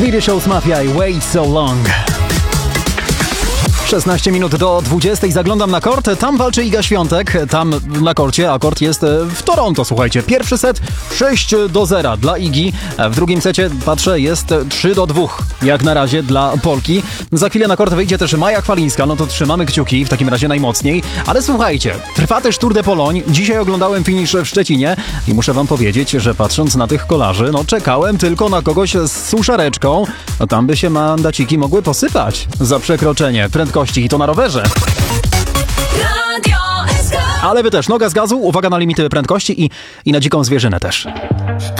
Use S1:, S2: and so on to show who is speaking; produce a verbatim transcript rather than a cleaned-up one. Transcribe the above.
S1: Swedish House Mafia i Wait So Long. szesnaście minut do dwudziestej. Zaglądam na kort. Tam walczy Iga Świątek. Tam na korcie, a kort jest w Toronto, słuchajcie. Pierwszy set sześć do zera dla Igi. W drugim secie, patrzę, jest trzy do dwóch. Jak na razie dla Polki. Za chwilę na kort wyjdzie też Maja Chwalińska. No to trzymamy kciuki, w takim razie najmocniej. Ale słuchajcie, trwa też Tour de Pologne. Dzisiaj oglądałem finisz w Szczecinie i muszę wam powiedzieć, że patrząc na tych kolarzy, no czekałem tylko na kogoś z suszareczką. No tam by się mandaciki mogły posypać za przekroczenie prędkości i to na rowerze. Ale wy też, noga z gazu, uwaga na limity prędkości i, i na dziką zwierzynę też.